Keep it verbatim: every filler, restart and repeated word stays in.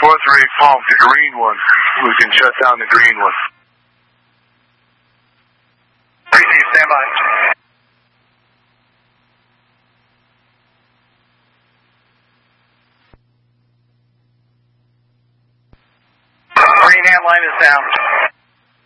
four three pump, the green one. We can shut down the green one. three C, stand by. Green hand line is down.